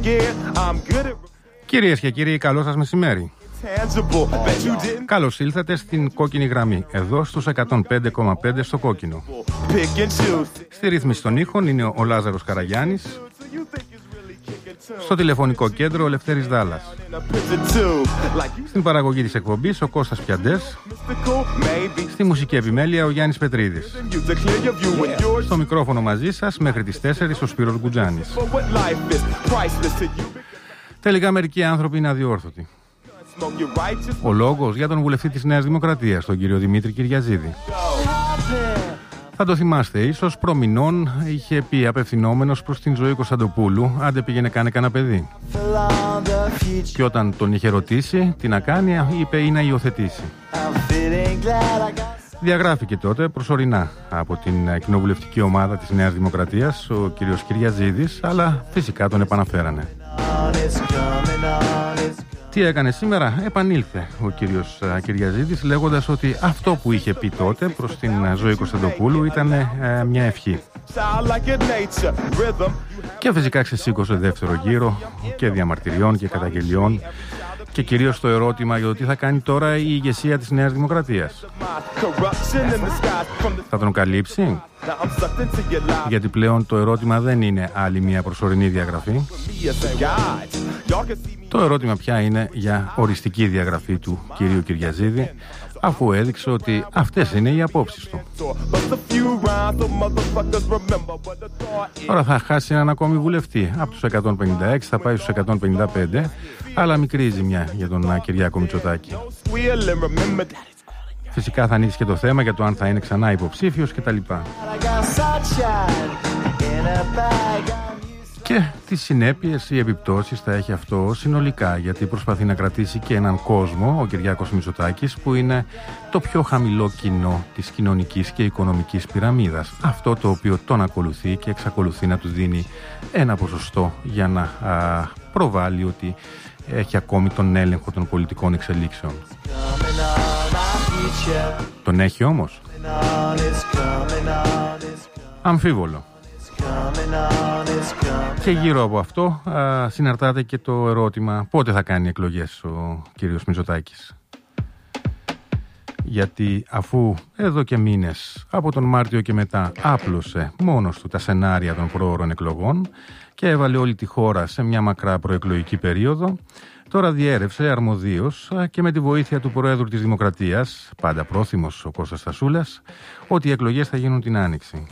Κυρίες και κύριοι, καλό σας μεσημέρι. Καλώς ήλθατε στην κόκκινη γραμμή, εδώ στους 105,5 στο κόκκινο. Στη ρύθμιση των ήχων είναι ο Λάζαρος Καραγιάννης. Στο τηλεφωνικό κέντρο ο Λευτέρης Δάλλας. Στην παραγωγή της εκπομπής ο Κώστας Πιαντές. Στη μουσική επιμέλεια ο Γιάννης Πετρίδης. Στο μικρόφωνο μαζί σας μέχρι τις 4 ο Σπύρος Γκουτζάνης. Τελικά μερικοί άνθρωποι είναι αδιόρθωτοι. Ο λόγος για τον βουλευτή της Νέας Δημοκρατίας, τον κύριο Δημήτρη Κυριαζίδη. Θα το θυμάστε, ίσως προμηνών είχε πει απευθυνόμενος προς την Ζωή Κωνσταντοπούλου, άντε πήγαινε κάνε κανένα παιδί. Και όταν τον είχε ρωτήσει τι να κάνει, είπε ή να υιοθετήσει. Διαγράφηκε τότε προσωρινά από την κοινοβουλευτική ομάδα της Νέας Δημοκρατίας ο κύριος Κυριαζίδης, αλλά φυσικά τον επαναφέρανε. Τι έκανε σήμερα? Επανήλθε ο κύριος Κυριαζίδης λέγοντας ότι αυτό που είχε πει τότε προς την Ζωή Κωνσταντοπούλου ήταν μια ευχή. Και φυσικά ξεσήκωσε δεύτερο γύρο και διαμαρτυριών και καταγγελιών και κυρίως το ερώτημα για το τι θα κάνει τώρα η ηγεσία της Νέας Δημοκρατίας. Θα τον καλύψει? Γιατί πλέον το ερώτημα δεν είναι άλλη μια προσωρινή διαγραφή. Το ερώτημα πια είναι για οριστική διαγραφή του κυρίου Κυριαζίδη, αφού έδειξε ότι αυτές είναι οι απόψεις του. Τώρα θα χάσει έναν ακόμη βουλευτή. Από τους 156 θα πάει στους 155, αλλά μικρή ζημιά για τον Κυριάκο Μητσοτάκη. Φυσικά θα ανοίξει και το θέμα για το αν θα είναι ξανά υποψήφιος κτλ. Και τις συνέπειες ή επιπτώσεις θα έχει αυτό συνολικά, γιατί προσπαθεί να κρατήσει και έναν κόσμο, ο Κυριάκος Μητσοτάκης, που είναι το πιο χαμηλό κοινό της κοινωνικής και οικονομικής πυραμίδας. Αυτό το οποίο τον ακολουθεί και εξακολουθεί να του δίνει ένα ποσοστό για να προβάλλει ότι έχει ακόμη τον έλεγχο των πολιτικών εξελίξεων. Τον έχει όμως? Αμφίβολο. Και γύρω από αυτό συναρτάται και το ερώτημα πότε θα κάνει εκλογές ο κύριος Μητσοτάκης. Γιατί αφού εδώ και μήνες από τον Μάρτιο και μετά άπλωσε μόνος του τα σενάρια των προώρων εκλογών και έβαλε όλη τη χώρα σε μια μακρά προεκλογική περίοδο, τώρα διέρευσε αρμοδίως και με τη βοήθεια του Προέδρου της Δημοκρατίας, πάντα πρόθυμος ο Κώστας Στασούλας, ότι οι εκλογές θα γίνουν την Άνοιξη.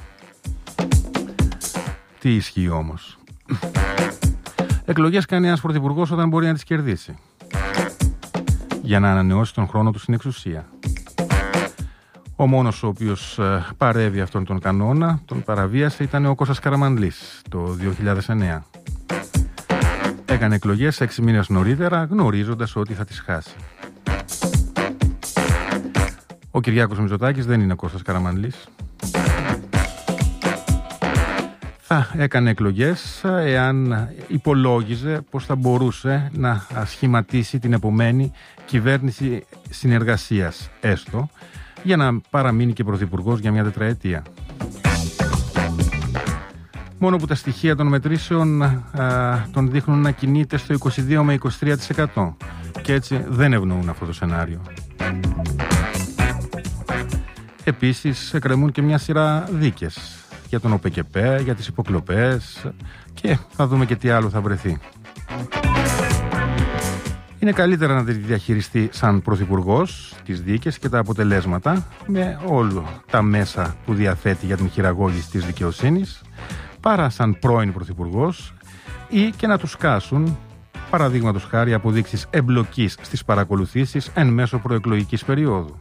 Τι ισχύει όμως? Εκλογές κάνει ένας πρωθυπουργός όταν μπορεί να τις κερδίσει, για να ανανεώσει τον χρόνο του στην εξουσία. Ο μόνος ο οποίος παρέβη αυτόν τον κανόνα, τον παραβίασε, ήταν ο Κώστας Καραμανλής το 2009. Έκανε εκλογές 6 μήνες νωρίτερα, γνωρίζοντας ότι θα τις χάσει. Ο Κυριάκος Μητσοτάκης δεν είναι ο Κώστας Καραμανλής. Θα έκανε εκλογές εάν υπολόγιζε πως θα μπορούσε να σχηματίσει την επομένη κυβέρνηση συνεργασίας, έστω, για να παραμείνει και πρωθυπουργός για μια τετραετία. Μόνο που τα στοιχεία των μετρήσεων τον δείχνουν να κινείται στο 22 με 23% και έτσι δεν ευνοούν αυτό το σενάριο. Επίσης εκκρεμούν και μια σειρά δίκες για τον ΟΠΕΚΕΠΕ, για τις υποκλοπές και θα δούμε και τι άλλο θα βρεθεί. Είναι καλύτερα να τη διαχειριστεί σαν πρωθυπουργός τις δίκες και τα αποτελέσματα με όλα τα μέσα που διαθέτει για την χειραγώγηση της δικαιοσύνης, παρά σαν πρώην πρωθυπουργός ή και να τους σκάσουν, παραδείγματος χάρη, αποδείξεις εμπλοκής στις παρακολουθήσεις εν μέσω προεκλογικής περίοδου.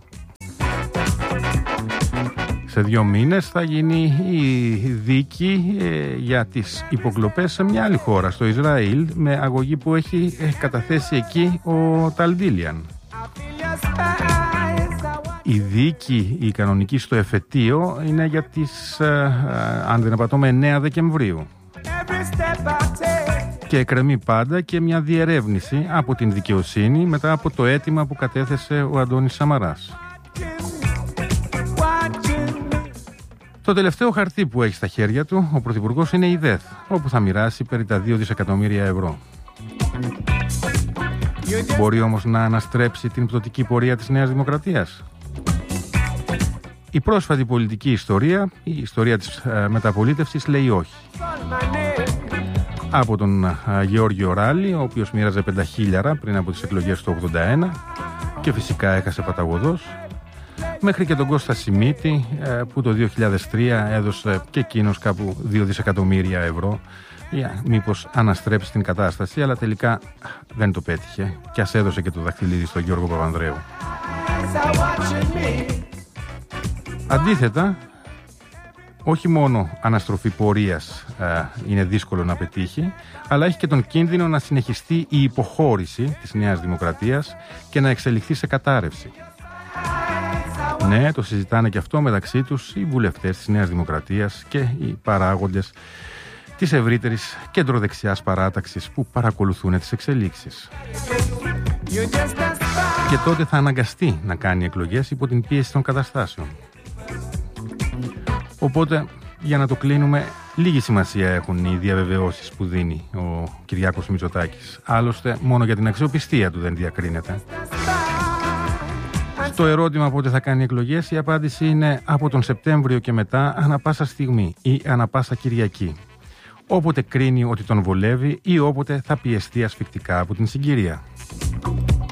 Σε 2 μήνες θα γίνει η δίκη για τις υποκλοπές σε μια άλλη χώρα, στο Ισραήλ, με αγωγή που έχει καταθέσει εκεί ο Ταλντίλιαν. Η δίκη, η κανονική στο εφετείο, είναι για τις, αν δεν απατώμε, 9 Δεκεμβρίου. Και εκκρεμεί πάντα και μια διερεύνηση από την δικαιοσύνη μετά από το αίτημα που κατέθεσε ο Αντώνης Σαμαράς. Το τελευταίο χαρτί που έχει στα χέρια του ο Πρωθυπουργός είναι η ΔΕΘ, όπου θα μοιράσει περί τα 2 δισεκατομμύρια ευρώ. Μπορεί όμως να αναστρέψει την πτωτική πορεία της Νέας Δημοκρατίας? Η πρόσφατη πολιτική ιστορία, η ιστορία της μεταπολίτευσης, λέει όχι. Από τον Γεώργιο Ράλη, ο οποίος μοίραζε 5.000 πριν από τις εκλογές του 1981 και φυσικά έχασε παταγωδός, μέχρι και τον Κώστα Σιμίτη, που το 2003 έδωσε και εκείνος κάπου 2 δισεκατομμύρια ευρώ για μήπως αναστρέψει την κατάσταση, αλλά τελικά δεν το πέτυχε και ας έδωσε και το δαχτυλίδι στον Γιώργο Παπανδρέου. Αντίθετα, όχι μόνο αναστροφή πορείας είναι δύσκολο να πετύχει, αλλά έχει και τον κίνδυνο να συνεχιστεί η υποχώρηση της Νέας Δημοκρατίας και να εξελιχθεί σε κατάρρευση. Ναι, το συζητάνε και αυτό μεταξύ τους οι βουλευτές της Νέας Δημοκρατίας και οι παράγοντες της ευρύτερης κεντροδεξιάς παράταξης που παρακολουθούν τις εξελίξεις. Και τότε θα αναγκαστεί να κάνει εκλογές υπό την πίεση των καταστάσεων. Οπότε, για να το κλείνουμε, λίγη σημασία έχουν οι διαβεβαιώσεις που δίνει ο Κυριάκος Μητσοτάκης. Άλλωστε, μόνο για την αξιοπιστία του δεν διακρίνεται. Στο ερώτημα πότε θα κάνει εκλογές, η απάντηση είναι από τον Σεπτέμβριο και μετά, ανά πάσα στιγμή ή ανά πάσα Κυριακή. Όποτε κρίνει ότι τον βολεύει ή όποτε θα πιεστεί ασφικτικά από την συγκυρία.